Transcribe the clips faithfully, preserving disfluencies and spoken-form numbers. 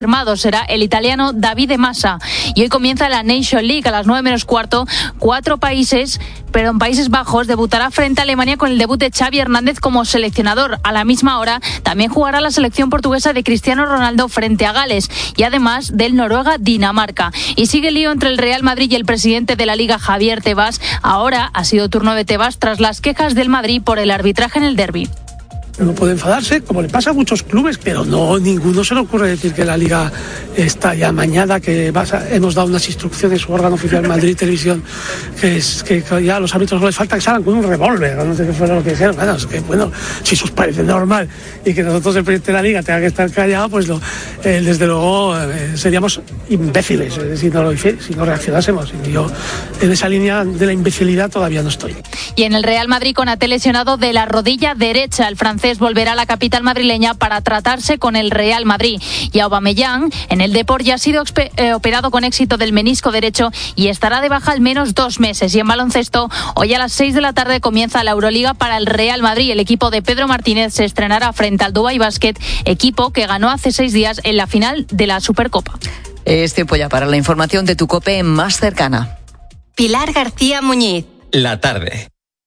Confirmado será el italiano Davide Massa. Y hoy comienza la Nation League a las nueve menos cuarto. Cuatro países, pero en Países Bajos debutará frente a Alemania con el debut de Xavi Hernández como seleccionador. A la misma hora también jugará la selección portuguesa de Cristiano Ronaldo frente a Gales y además del Noruega-Dinamarca. Y sigue el lío entre el Real Madrid y el presidente de la Liga, Javier Tebas. Ahora ha sido turno de Tebas tras las quejas del Madrid por el arbitraje en el derbi. No puede enfadarse, como le pasa a muchos clubes, pero no, ninguno se le ocurre decir que la Liga está ya amañada, que vas a, hemos dado unas instrucciones, su órgano oficial Madrid Televisión, que es que ya a los árbitros no les falta que salgan con un revólver, no sé qué fuera lo que sea. Bueno, es que, bueno, si eso os parece normal y que nosotros, el presidente de la Liga, tenga que estar callado, pues lo, eh, desde luego eh, seríamos imbéciles eh, si, no lo, si no reaccionásemos. Y yo en esa línea de la imbecilidad todavía no estoy. Y en el Real Madrid, Konaté lesionado de la rodilla derecha, el francés volverá a la capital madrileña para tratarse con el Real Madrid. Y Aubameyang en el Depor ya ha sido eh, operado con éxito del menisco derecho y estará de baja al menos dos meses. Y en baloncesto, hoy a las seis de la tarde comienza la Euroliga para el Real Madrid. El equipo de Pedro Martínez se estrenará frente al Dubai Basket, equipo que ganó hace seis días en la final de la Supercopa. Es tiempo ya para la información de tu COPE más cercana. Pilar García Muñiz. La tarde.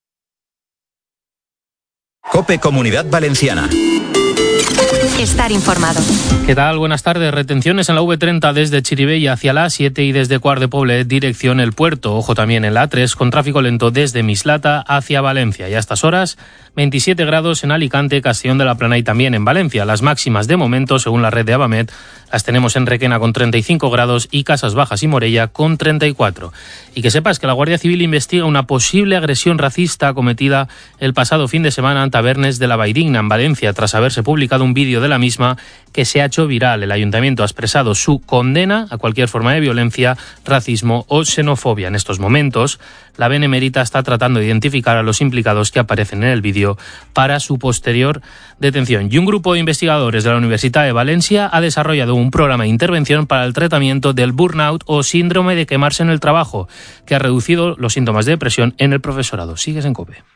COPE Comunidad Valenciana. Estar informado. ¿Qué tal? Buenas tardes. Retenciones en la V treinta desde Chirivella hacia la A siete y desde Quart de Poblet dirección El Puerto. Ojo también en la A tres con tráfico lento desde Mislata hacia Valencia. Y a estas horas, veintisiete grados en Alicante, Castellón de la Plana y también en Valencia. Las máximas de momento, según la red de Abamet, las tenemos en Requena con treinta y cinco grados y Casas Bajas y Morella con treinta y cuatro. Y que sepas que la Guardia Civil investiga una posible agresión racista cometida el pasado fin de semana en Tabernes de la Valldigna, en Valencia, tras haberse publicado un vídeo de la misma que se ha hecho viral. El Ayuntamiento ha expresado su condena a cualquier forma de violencia, racismo o xenofobia. En estos momentos, la Benemérita está tratando de identificar a los implicados que aparecen en el vídeo para su posterior detención. Y un grupo de investigadores de la Universidad de Valencia ha desarrollado un programa de intervención para el tratamiento del burnout o síndrome de quemarse en el trabajo, que ha reducido los síntomas de depresión en el profesorado. Sigues en COPE.